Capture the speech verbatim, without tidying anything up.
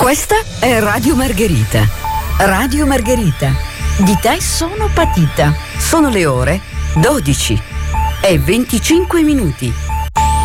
Questa è Radio Margherita. Radio Margherita. Di te sono patita. Sono le ore dodici e venticinque minuti.